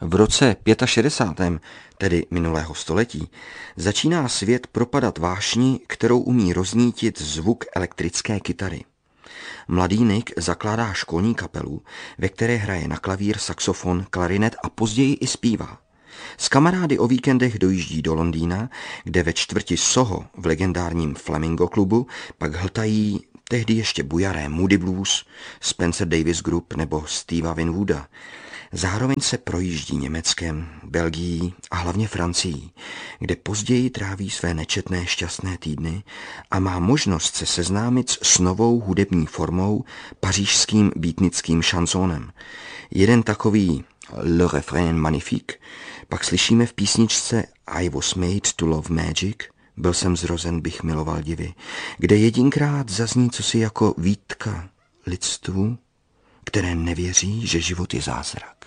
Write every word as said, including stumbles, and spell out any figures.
V roce šedesátém pátém, tedy minulého století, začíná svět propadat vášni, kterou umí roznítit zvuk elektrické kytary. Mladý Nick zakládá školní kapelu, ve které hraje na klavír, saxofon, klarinet a později i zpívá. S kamarády o víkendech dojíždí do Londýna, kde ve čtvrti Soho v legendárním Flamingo klubu pak hltají tehdy ještě bujaré Moody Blues, Spencer Davis Group nebo Stevea Winwooda. Zároveň se projíždí Německem, Belgií a hlavně Francií, kde později tráví své nečetné šťastné týdny a má možnost se seznámit s novou hudební formou, pařížským beatnickým šansonem. Jeden takový Le Refrain Magnifique pak slyšíme v písničce I was made to love magic, byl jsem zrozen, bych miloval divy, kde jedinkrát zazní cosi jako výtka lidstvu, které nevěří, že život je zázrak.